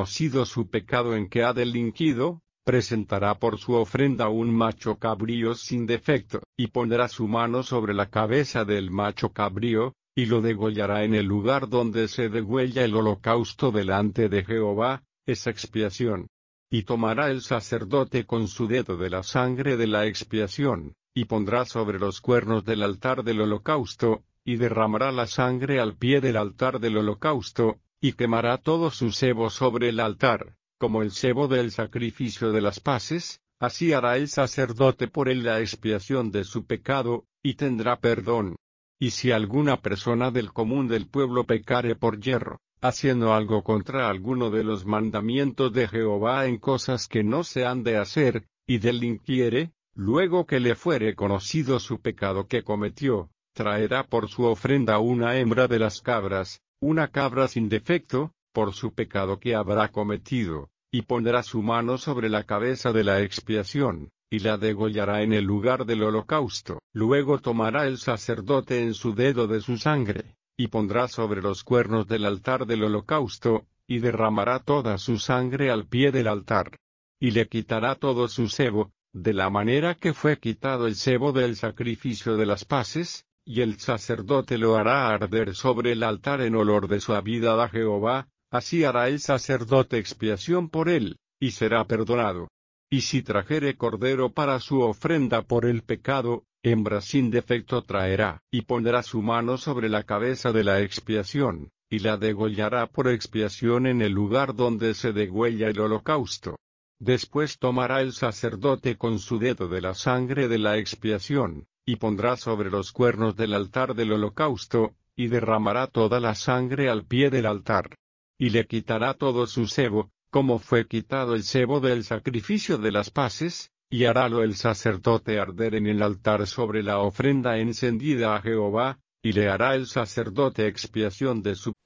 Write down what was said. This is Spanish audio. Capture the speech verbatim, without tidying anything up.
conocido su pecado en que ha delinquido, presentará por su ofrenda un macho cabrío sin defecto, y pondrá su mano sobre la cabeza del macho cabrío, y lo degollará en el lugar donde se degüella el holocausto delante de Jehová, es expiación. Y tomará el sacerdote con su dedo de la sangre de la expiación, y pondrá sobre los cuernos del altar del holocausto, y derramará la sangre al pie del altar del holocausto, y quemará todo su sebo sobre el altar, como el sebo del sacrificio de las paces, así hará el sacerdote por él la expiación de su pecado, y tendrá perdón. Y si alguna persona del común del pueblo pecare por yerro, haciendo algo contra alguno de los mandamientos de Jehová en cosas que no se han de hacer, y delinquiere, luego que le fuere conocido su pecado que cometió, traerá por su ofrenda una hembra de las cabras, una cabra sin defecto, por su pecado que habrá cometido, y pondrá su mano sobre la cabeza de la expiación, y la degollará en el lugar del holocausto. Luego tomará el sacerdote en su dedo de su sangre, y pondrá sobre los cuernos del altar del holocausto, y derramará toda su sangre al pie del altar. Y le quitará todo su sebo, de la manera que fue quitado el sebo del sacrificio de las paces, y el sacerdote lo hará arder sobre el altar en olor de suavidad a Jehová, así hará el sacerdote expiación por él, y será perdonado. Y si trajere cordero para su ofrenda por el pecado, hembra sin defecto traerá, y pondrá su mano sobre la cabeza de la expiación, y la degollará por expiación en el lugar donde se degüella el holocausto. Después tomará el sacerdote con su dedo de la sangre de la expiación, y pondrá sobre los cuernos del altar del holocausto, y derramará toda la sangre al pie del altar. Y le quitará todo su sebo, como fue quitado el sebo del sacrificio de las paces, y harálo el sacerdote arder en el altar sobre la ofrenda encendida a Jehová, y le hará el sacerdote expiación de su